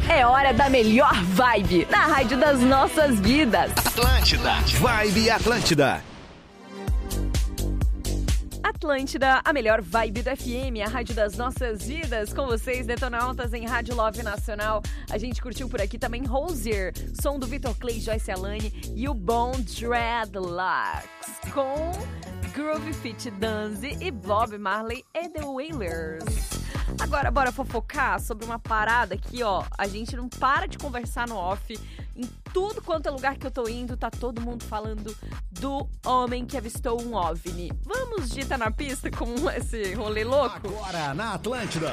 É hora da melhor vibe na rádio das nossas vidas. Atlântida. Vibe Atlântida. Atlântida, a melhor vibe do FM, a rádio das nossas vidas. Com vocês, Detonautas em Rádio Love Nacional. A gente curtiu por aqui também Rosier, som do Vitor Clay, Joyce Alane e o bom Dreadlocks com Groove Fit Danzy e Bob Marley e The Wailers. Agora, bora fofocar sobre uma parada que, ó, a gente não para de conversar no off. Em tudo quanto é lugar que eu tô indo, tá todo mundo falando do homem que avistou um OVNI. Vamos de Tá na Pista com esse rolê louco? Agora na Atlântida.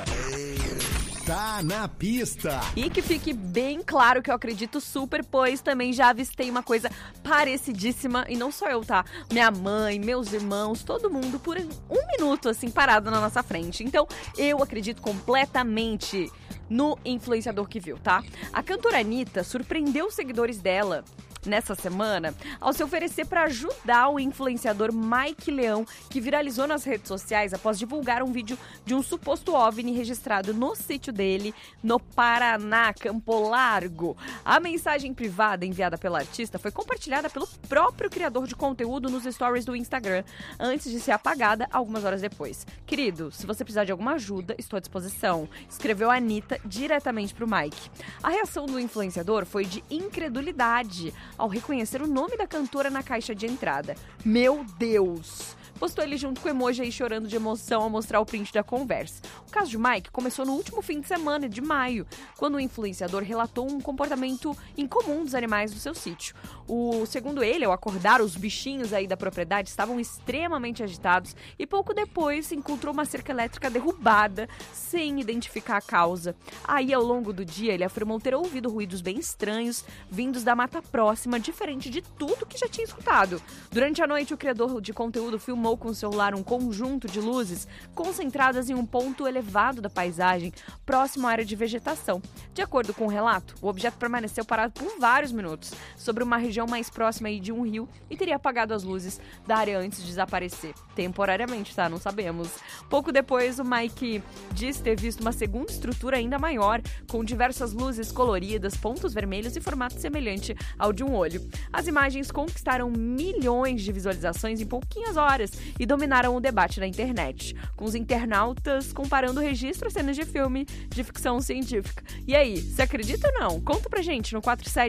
Tá na Pista. E que fique bem claro que eu acredito super, pois também já avistei uma coisa parecidíssima. E não só eu, tá? Minha mãe, meus irmãos, todo mundo por um minuto, assim, parado na nossa frente. Então, eu acredito completamente no influenciador que viu, tá? A cantora Anitta surpreendeu os seguidores dela nessa semana ao se oferecer para ajudar o influenciador Mike Leão, que viralizou nas redes sociais após divulgar um vídeo de um suposto OVNI registrado no sítio dele, no Paraná, Campo Largo. A mensagem privada enviada pela artista foi compartilhada pelo próprio criador de conteúdo nos stories do Instagram, antes de ser apagada algumas horas depois. Querido, se você precisar de alguma ajuda, estou à disposição, escreveu a Anitta diretamente pro Mike. A reação do influenciador foi de incredulidade ao reconhecer o nome da cantora na caixa de entrada. Meu Deus! Postou ele junto com o emoji aí chorando de emoção ao mostrar o print da conversa. O caso de Mike começou no último fim de semana de maio, quando o influenciador relatou um comportamento incomum dos animais do seu sítio. Segundo ele, ao acordar, os bichinhos aí da propriedade estavam extremamente agitados e pouco depois se encontrou uma cerca elétrica derrubada sem identificar a causa. Aí, ao longo do dia, ele afirmou ter ouvido ruídos bem estranhos vindos da mata próxima, diferente de tudo que já tinha escutado. Durante a noite, o criador de conteúdo filmou com o celular um conjunto de luzes concentradas em um ponto elevado da paisagem, próximo à área de vegetação. De acordo com o relato, o objeto permaneceu parado por vários minutos sobre uma região mais próxima aí de um rio e teria apagado as luzes da área antes de desaparecer. Temporariamente, tá? Não sabemos. Pouco depois, o Mike diz ter visto uma segunda estrutura ainda maior, com diversas luzes coloridas, pontos vermelhos e formato semelhante ao de um olho. As imagens conquistaram milhões de visualizações em pouquinhas horas e dominaram o debate na internet, com os internautas comparando o registro a cenas de filme de ficção científica. E aí, você acredita ou não? Conta pra gente no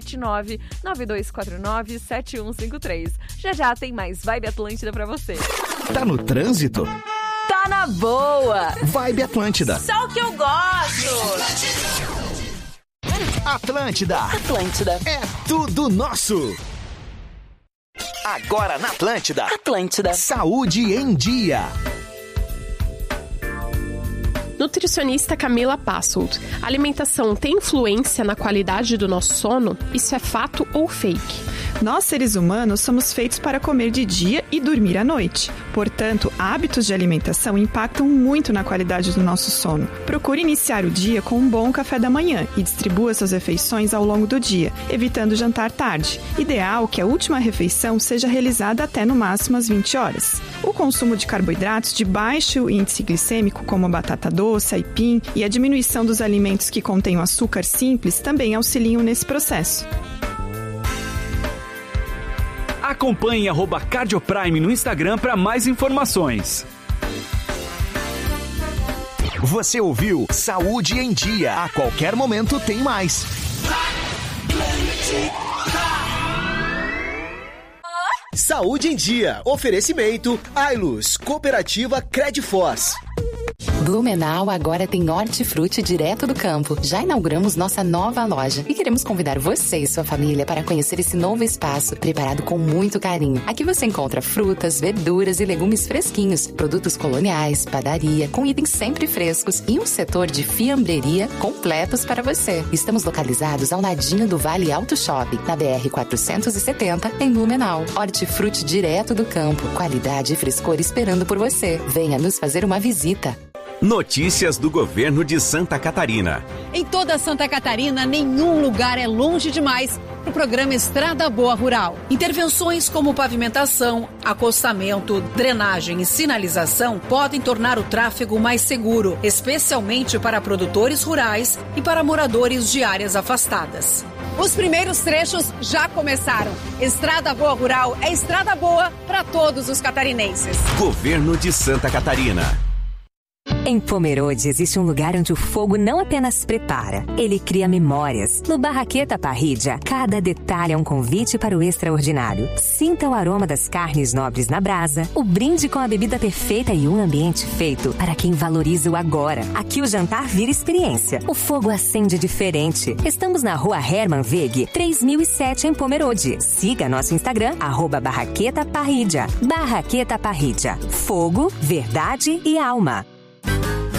479-9249-7153. Já tem mais Vibe Atlântida pra você. Tá no trânsito? Tá na boa! Vibe Atlântida. Só o que eu gosto! Atlântida. Atlântida. É tudo nosso. Agora na Atlântida. Atlântida. Saúde em dia. Nutricionista Camila Passold. A alimentação tem influência na qualidade do nosso sono? Isso é fato ou fake? Nós, seres humanos, somos feitos para comer de dia e dormir à noite. Portanto, hábitos de alimentação impactam muito na qualidade do nosso sono. Procure iniciar o dia com um bom café da manhã e distribua suas refeições ao longo do dia, evitando jantar tarde. Ideal que a última refeição seja realizada até no máximo às 20 horas. O consumo de carboidratos de baixo índice glicêmico, como a batata doce, aipim, e a diminuição dos alimentos que contêm açúcar simples também auxiliam nesse processo. Acompanhe @Cardioprime no Instagram para mais informações. Você ouviu Saúde em Dia. A qualquer momento tem mais. Saúde em Dia. Oferecimento Ailus, Cooperativa Credforce. Blumenau agora tem hortifruti direto do campo. Já inauguramos nossa nova loja e queremos convidar você e sua família para conhecer esse novo espaço preparado com muito carinho. Aqui você encontra frutas, verduras e legumes fresquinhos, produtos coloniais, padaria, com itens sempre frescos e um setor de fiambreria completos para você. Estamos localizados ao ladinho do Vale Auto Shopping, na BR 470, em Blumenau. Hortifruti direto do campo, qualidade e frescor esperando por você. Venha nos fazer uma visita. Notícias do governo de Santa Catarina. Em toda Santa Catarina, nenhum lugar é longe demais para o programa Estrada Boa Rural. Intervenções como pavimentação, acostamento, drenagem e sinalização podem tornar o tráfego mais seguro, especialmente para produtores rurais e para moradores de áreas afastadas. Os primeiros trechos já começaram. Estrada Boa Rural é estrada boa para todos os catarinenses. Governo de Santa Catarina. Em Pomerode existe um lugar onde o fogo não apenas prepara, ele cria memórias. No Barraqueta Parrilla, cada detalhe é um convite para o extraordinário. Sinta o aroma das carnes nobres na brasa, o brinde com a bebida perfeita e um ambiente feito para quem valoriza o agora. Aqui o jantar vira experiência. O fogo acende diferente. Estamos na rua Hermann Wegg, 3007 em Pomerode. Siga nosso Instagram, @Barraqueta Parrilla. Barraqueta Parrilla. Fogo, verdade e alma.